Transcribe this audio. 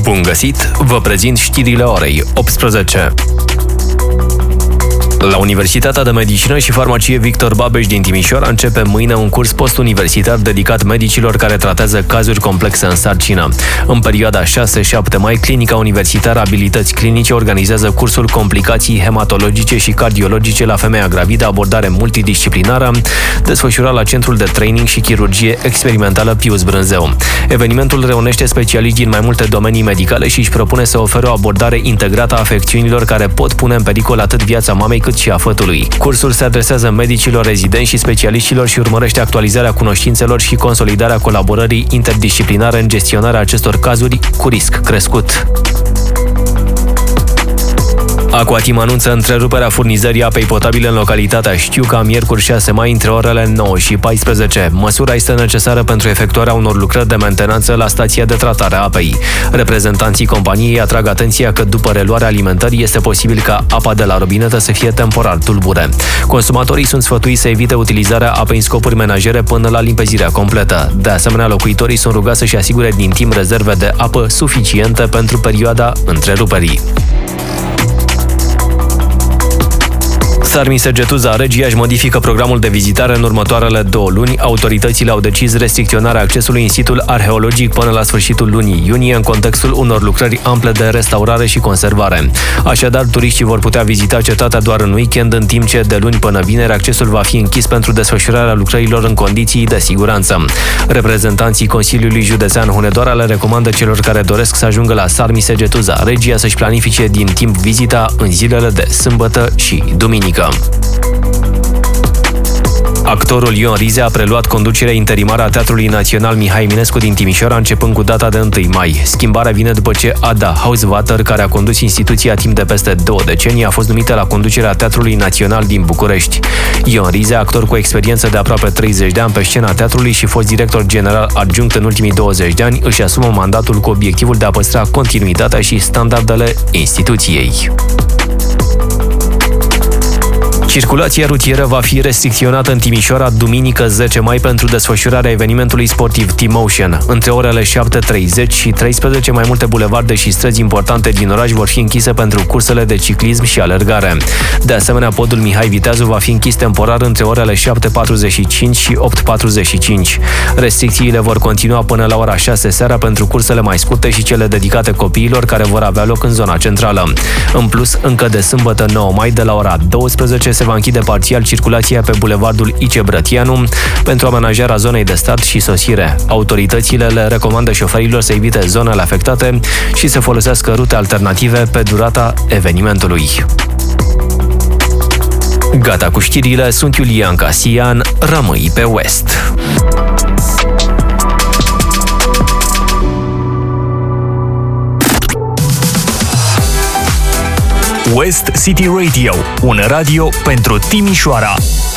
Bun găsit! Vă prezint știrile orei 18. La Universitatea de Medicină și Farmacie Victor Babeș din Timișoara începe mâine un curs postuniversitar dedicat medicilor care tratează cazuri complexe în sarcină. În perioada 6-7 mai, Clinica Universitară Abilități Clinice organizează cursul Complicații hematologice și cardiologice la femeia gravidă, abordare multidisciplinară, desfășurat la Centrul de Training și Chirurgie Experimentală Pius Brânzeu. Evenimentul reunește specialiști din mai multe domenii medicale și își propune să ofere o abordare integrată a afecțiunilor care pot pune în pericol atât viața mamei cât și a fătului. Cursul se adresează medicilor rezidenți și specialiștilor și urmărește actualizarea cunoștințelor și consolidarea colaborării interdisciplinare în gestionarea acestor cazuri cu risc crescut. Aquatim anunță întreruperea furnizării apei potabile în localitatea Știuca, miercuri 6 mai, între orele 9 și 14. Măsura este necesară pentru efectuarea unor lucrări de mentenanță la stația de tratare a apei. Reprezentanții companiei atrag atenția că după reluarea alimentării este posibil ca apa de la robinetă să fie temporar tulbure. Consumatorii sunt sfătuiți să evite utilizarea apei în scopuri menajere până la limpezirea completă. De asemenea, locuitorii sunt rugați să-și asigure din timp rezerve de apă suficiente pentru perioada întreruperii. Sarmi Segetuza, Regia își modifică programul de vizitare în următoarele 2 luni. Autoritățile au decis restricționarea accesului în situl arheologic până la sfârșitul lunii iunie, în contextul unor lucrări ample de restaurare și conservare. Așadar, turiștii vor putea vizita cetatea doar în weekend, în timp ce de luni până vineri accesul va fi închis pentru desfășurarea lucrărilor în condiții de siguranță. Reprezentanții Consiliului Județean Hunedoara le recomandă celor care doresc să ajungă la Sarmi Segetuza, Regia, să-și planifice din timp vizita în zilele de sâmbătă și duminică. Actorul Ion Rize a preluat conducerea interimară a Teatrului Național Mihai Eminescu din Timișoara, începând cu data de 1 mai. Schimbarea vine după ce Ada Hausvater, care a condus instituția timp de peste 2 decenii, a fost numită la conducerea Teatrului Național din București. Ion Rize, actor cu experiență de aproape 30 de ani pe scena teatrului și fost director general adjunct în ultimii 20 de ani, își asumă mandatul cu obiectivul de a păstra continuitatea și standardele instituției. Circulația rutieră va fi restricționată în Timișoara duminică 10 mai pentru desfășurarea evenimentului sportiv T-Motion. Între orele 7:30 și 13, mai multe bulevarde și străzi importante din oraș vor fi închise pentru cursele de ciclism și alergare. De asemenea, podul Mihai Viteazu va fi închis temporar între orele 7:45 și 8:45. Restricțiile vor continua până la ora 6 seara pentru cursele mai scurte și cele dedicate copiilor, care vor avea loc în zona centrală. În plus, încă de sâmbătă 9 mai, de la ora 12, se va închide parțial circulația pe bulevardul I.C. Brătianu pentru amenajarea zonei de start și sosire. Autoritățile le recomandă șoferilor să evite zonele afectate și să folosească rute alternative pe durata evenimentului. Gata cu știrile, sunt Iulian Casian, rămâi pe West. West City Radio, un radio pentru Timișoara.